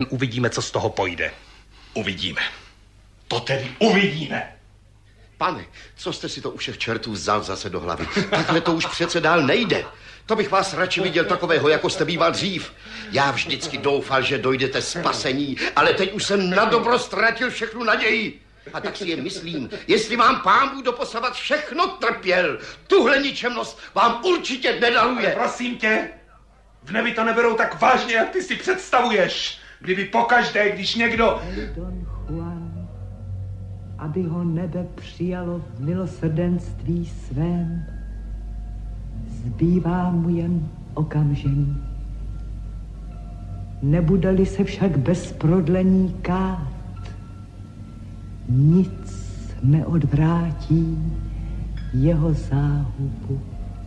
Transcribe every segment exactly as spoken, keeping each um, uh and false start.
uvidíme, co z toho pojde. Uvidíme. To tedy uvidíme. Pane, co jste si to u všech čertů vzal zase do hlavy? Takhle to už přece dál nejde. To bych vás radši viděl takového, jako jste býval dřív. Já vždycky doufal, že dojdete spasení, ale teď už jsem na dobro ztratil všechnu naději. A tak si jen myslím, jestli vám Pán Bůh doposavat všechno trpěl, tuhle ničemnost vám určitě nedaluje. Ale prosím tě, v nebi to neberou tak vážně, jak ty si představuješ. Kdyby pokaždé, když někdo... Don Juan, aby ho nebe přijalo v milosrdenství svém, zbývá mu jen okamžení. Nebude-li se však bez prodlení kát, nic neodvrátí jeho záhubu.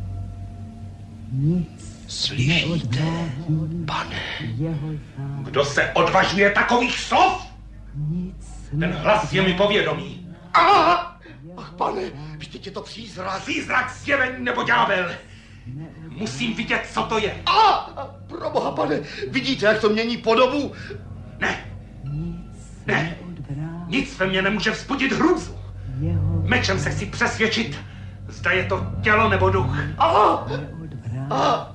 Nic Slyšíte, pane? jeho záhubu. Kdo se odvažuje takových slov? Nic Ten hlas je mi povědomý. Aha! Ach, pane, vždyť je to přízrak. Přízrak, zjevení nebo ďábel. Musím vidět, co to je. A, proboha, pane, vidíte, jak to mění podobu? Ne, Nic ne, neodvrátí nic ve mně nemůže vzbudit hrůzu. jeho Mečem se chci přesvědčit, zda je to tělo nebo duch. Aha! neodvrátí. A,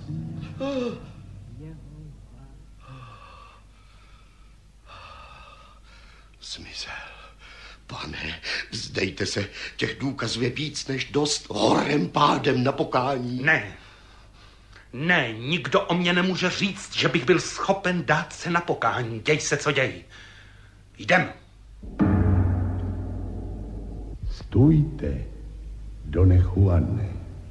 zmizel. Pane, vzdejte se, těch důkazů je víc než dost, horem pádem na pokání. Ne, ne, nikdo o mě nemůže říct, že bych byl schopen dát se na pokání. Děj se, co děj. Jdem. Stůjte, Done Juane.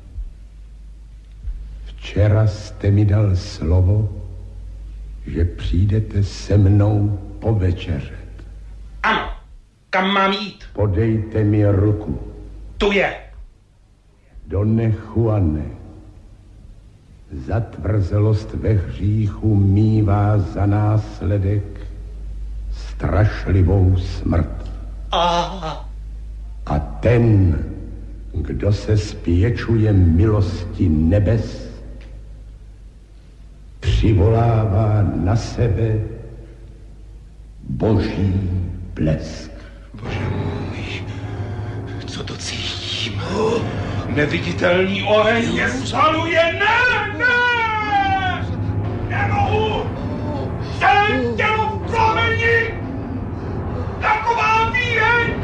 Včera jste mi dal slovo, že přijdete se mnou povečeřet. Ano, kam mám jít? Podejte mi ruku. Tu je. Done Juane, zatvrzelost ve hříchu mívá za následek strašlivou smrt. A A ten, kdo se spěčuje milosti nebes, přivolává na sebe boží blesk. Bože můj, co to cítím? Oh, neviditelný oheň mě spaluje. Ne, ne! Nemohu! Celé tělo v plameni! Taková výheň!